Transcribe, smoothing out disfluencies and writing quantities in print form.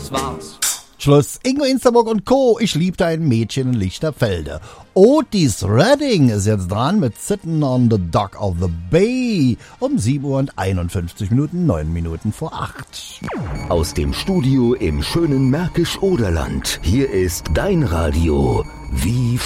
das war's. Schluss. Ingo Insterburg und Co. Ich liebte ein Mädchen in Lichterfelde. Otis Redding ist jetzt dran mit Sitting on the Dock of the Bay um 7 Uhr und 51 Minuten, 9 Minuten vor 8. Aus dem Studio im schönen Märkisch-Oderland. Hier ist dein Radio. Wie